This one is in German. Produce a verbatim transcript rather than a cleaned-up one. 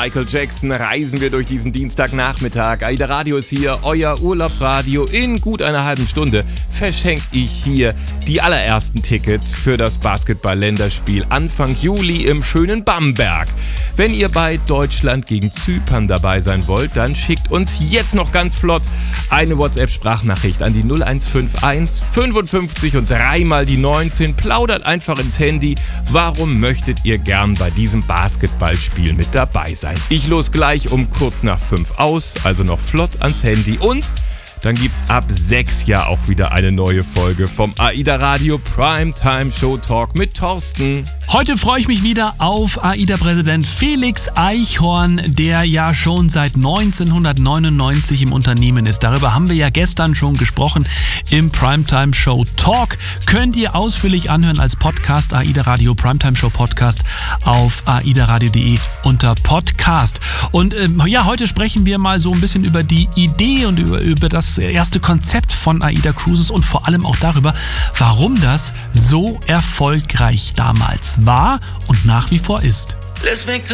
Michael Jackson reisen wir durch diesen Dienstagnachmittag. AIDA Radio ist hier, euer Urlaubsradio. In gut einer halben Stunde verschenke ich hier die allerersten Tickets für das Basketball-Länderspiel Anfang Juli im schönen Bamberg. Wenn ihr bei Deutschland gegen Zypern dabei sein wollt, dann schickt uns jetzt noch ganz flott eine WhatsApp-Sprachnachricht an die null eins fünf eins fünfundfünfzig und dreimal die neunzehn. Plaudert einfach ins Handy. Warum möchtet ihr gern bei diesem Basketballspiel mit dabei sein? Ich los gleich um kurz nach fünf aus, also noch flott ans Handy, und dann gibt's ab sechs ja auch wieder eine neue Folge vom AIDA Radio Primetime Show Talk mit Thorsten. Heute freue ich mich wieder auf AIDA-Präsident Felix Eichhorn, der ja schon seit neunzehnhundertneunundneunzig im Unternehmen ist. Darüber haben wir ja gestern schon gesprochen im Primetime Show Talk. Könnt ihr ausführlich anhören als Podcast, AIDA Radio Primetime Show Podcast auf aidaradio punkt de unter Podcast. Und ähm, ja, heute sprechen wir mal so ein bisschen über die Idee und über, über das erste Konzept von AIDA Cruises und vor allem auch darüber, warum das so erfolgreich damals war und nach wie vor ist. Let's make